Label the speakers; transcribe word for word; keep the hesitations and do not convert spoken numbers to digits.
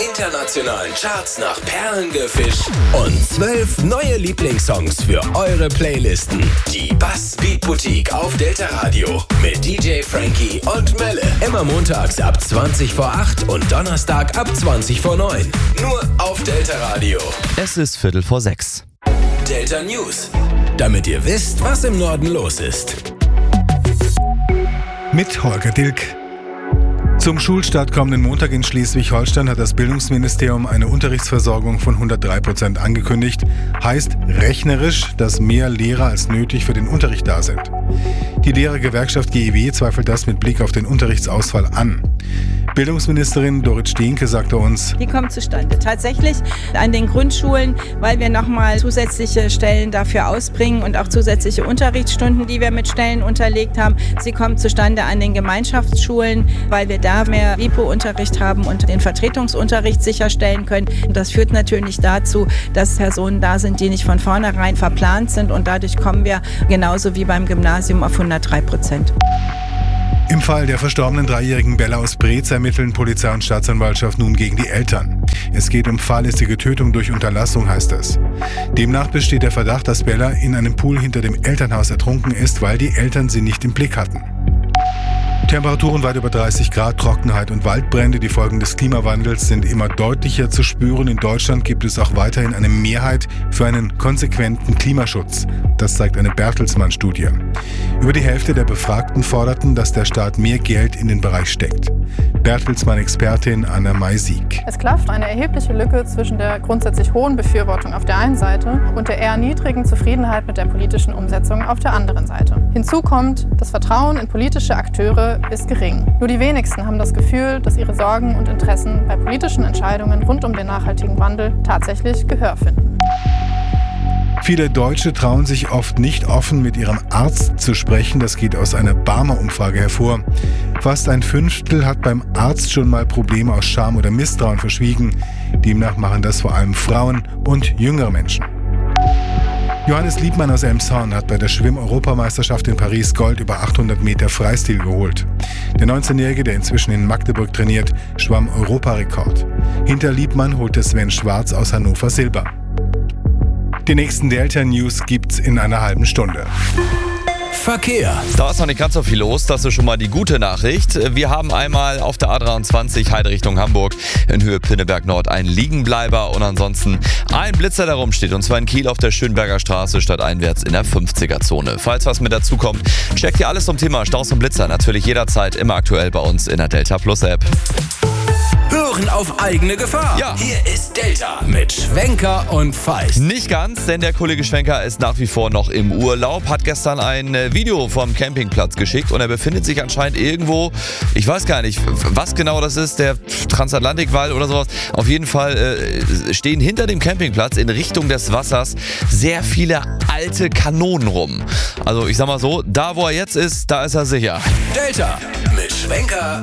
Speaker 1: internationalen Charts nach Perlen gefischt und zwölf neue Lieblingssongs für eure Playlisten. Die Bass Beat Boutique auf Delta Radio mit D J Frankie und Melle. Immer montags ab zwanzig vor acht und Donnerstag ab zwanzig vor neun. Nur auf Delta Radio.
Speaker 2: Es ist Viertel vor sechs.
Speaker 1: Delta News. Damit ihr wisst, was im Norden los ist.
Speaker 3: Mit Holger Dilk. Zum Schulstart kommenden Montag in Schleswig-Holstein hat das Bildungsministerium eine Unterrichtsversorgung von hundertdrei Prozent angekündigt. Heißt rechnerisch, dass mehr Lehrer als nötig für den Unterricht da sind. Die Lehrergewerkschaft G E W zweifelt das mit Blick auf den Unterrichtsausfall an. Bildungsministerin Dorit Steenke sagte uns:
Speaker 4: Die kommt zustande. Tatsächlich an den Grundschulen, weil wir nochmal zusätzliche Stellen dafür ausbringen und auch zusätzliche Unterrichtsstunden, die wir mit Stellen unterlegt haben. Sie kommt zustande an den Gemeinschaftsschulen, weil wir da mehr W I P O-Unterricht haben und den Vertretungsunterricht sicherstellen können. Und das führt natürlich dazu, dass Personen da sind, die nicht von vornherein verplant sind. Und dadurch kommen wir genauso wie beim Gymnasium auf hundertdrei Prozent.
Speaker 3: Im Fall der verstorbenen dreijährigen Bella aus Breetz ermitteln Polizei und Staatsanwaltschaft nun gegen die Eltern. Es geht um fahrlässige Tötung durch Unterlassung, heißt es. Demnach besteht der Verdacht, dass Bella in einem Pool hinter dem Elternhaus ertrunken ist, weil die Eltern sie nicht im Blick hatten. Temperaturen weit über dreißig Grad, Trockenheit und Waldbrände. Die Folgen des Klimawandels sind immer deutlicher zu spüren. In Deutschland gibt es auch weiterhin eine Mehrheit für einen konsequenten Klimaschutz. Das zeigt eine Bertelsmann-Studie. Über die Hälfte der Befragten forderten, dass der Staat mehr Geld in den Bereich steckt. Bertelsmann-Expertin Anna May-Sieg.
Speaker 5: Es klafft eine erhebliche Lücke zwischen der grundsätzlich hohen Befürwortung auf der einen Seite und der eher niedrigen Zufriedenheit mit der politischen Umsetzung auf der anderen Seite. Hinzu kommt, das Vertrauen in politische Akteure ist gering. Nur die wenigsten haben das Gefühl, dass ihre Sorgen und Interessen bei politischen Entscheidungen rund um den nachhaltigen Wandel tatsächlich Gehör finden.
Speaker 3: Viele Deutsche trauen sich oft nicht offen mit ihrem Arzt zu sprechen. Das geht aus einer Barmer-Umfrage hervor. Fast ein Fünftel hat beim Arzt schon mal Probleme aus Scham oder Misstrauen verschwiegen. Demnach machen das vor allem Frauen und jüngere Menschen. Johannes Liebmann aus Elmshorn hat bei der Schwimm-Europameisterschaft in Paris Gold über achthundert Meter Freistil geholt. Der neunzehnjährige, der inzwischen in Magdeburg trainiert, schwamm Europarekord. Hinter Liebmann holte Sven Schwarz aus Hannover Silber. Die nächsten Delta News gibt's in einer halben Stunde.
Speaker 1: Verkehr.
Speaker 2: Da ist noch nicht ganz so viel los, das ist schon mal die gute Nachricht. Wir haben einmal auf der A dreiundzwanzig Heide Richtung Hamburg in Höhe Pinneberg Nord einen Liegenbleiber und ansonsten ein Blitzer, der rumsteht, und zwar in Kiel auf der Schönberger Straße stadteinwärts in der fünfziger-Zone. Falls was mit dazu kommt, checkt ihr alles zum Thema Staus und Blitzer natürlich jederzeit immer aktuell bei uns in der Delta Plus App.
Speaker 1: Hören auf eigene Gefahr.
Speaker 2: Ja.
Speaker 1: Hier ist Delta mit Schwenker und Feist.
Speaker 2: Nicht ganz, denn der Kollege Schwenker ist nach wie vor noch im Urlaub, hat gestern ein Video vom Campingplatz geschickt und er befindet sich anscheinend irgendwo, ich weiß gar nicht, was genau das ist, der Transatlantikwall oder sowas. Auf jeden Fall äh, stehen hinter dem Campingplatz in Richtung des Wassers sehr viele alte Kanonen rum. Also ich sag mal so, da wo er jetzt ist, da ist er sicher.
Speaker 1: Delta mit Schwenker